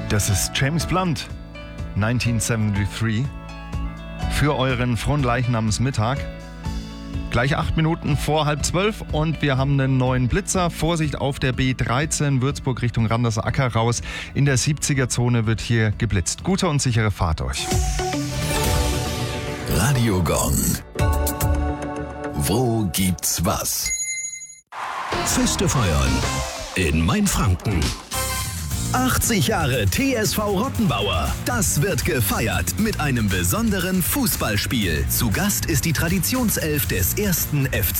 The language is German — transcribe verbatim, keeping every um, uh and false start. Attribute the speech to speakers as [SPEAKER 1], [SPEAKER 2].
[SPEAKER 1] Das ist James Blunt, neunzehnhundertdreiundsiebzig, für euren Fronleichnamsmittag. Gleich acht Minuten vor halb zwölf und wir haben einen neuen Blitzer. Vorsicht auf der B dreizehn, Würzburg Richtung Randersacker raus. In der siebziger-Zone wird hier geblitzt. Gute und sichere Fahrt euch.
[SPEAKER 2] Radio Gong. Wo gibt's was? Feste feiern in Mainfranken. achtzig Jahre T S V Rottenbauer. Das wird gefeiert mit einem besonderen Fußballspiel. Zu Gast ist die Traditionself des ersten F C